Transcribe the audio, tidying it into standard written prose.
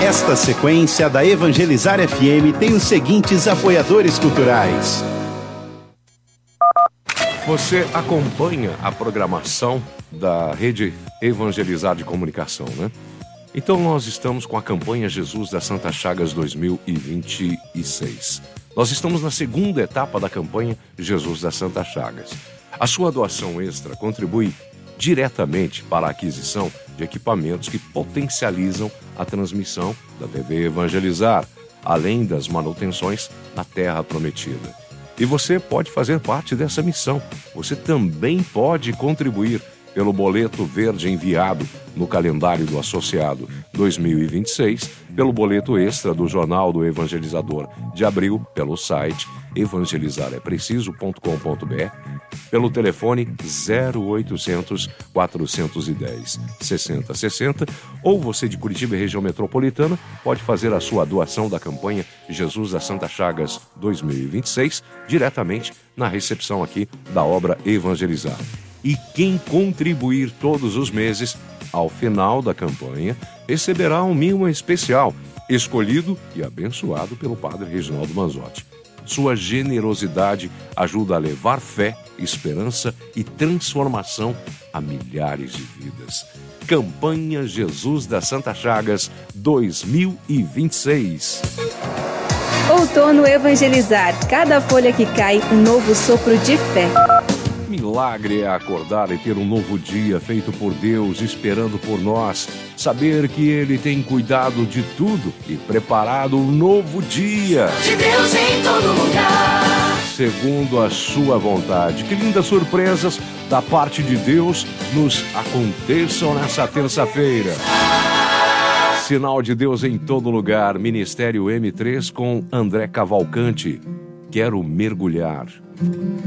Esta sequência da Evangelizar FM tem os seguintes apoiadores culturais. Você acompanha a programação da Rede Evangelizar de Comunicação, né? Então nós estamos com a campanha Jesus das Santas Chagas 2026. Nós estamos na segunda etapa da campanha Jesus das Santas Chagas. A sua doação extra contribui diretamente para a aquisição de equipamentos que potencializam a transmissão da TV Evangelizar, além das manutenções na Terra Prometida. E você pode fazer parte dessa missão. Você também pode contribuir pelo boleto verde enviado no calendário do associado 2026, pelo boleto extra do Jornal do Evangelizador de abril, pelo site evangelizarepreciso.com.br, pelo telefone 0800 410 6060, ou você de Curitiba e região metropolitana pode fazer a sua doação da campanha Jesus das Santas Chagas 2026 diretamente na recepção aqui da obra Evangelizar. E quem contribuir todos os meses, ao final da campanha, receberá um mimo especial, escolhido e abençoado pelo Padre Reginaldo Manzotti. Sua generosidade ajuda a levar fé, esperança e transformação a milhares de vidas. Campanha Jesus das Santas Chagas 2026. Outono Evangelizar. Cada folha que cai, um novo sopro de fé. Milagre é acordar e ter um novo dia feito por Deus, esperando por nós. Saber que Ele tem cuidado de tudo e preparado um novo dia. De Deus em todo lugar. Segundo a sua vontade. Que lindas surpresas da parte de Deus nos aconteçam nessa terça-feira. Sinal de Deus em todo lugar. Ministério M3 com André Cavalcante. Quero mergulhar.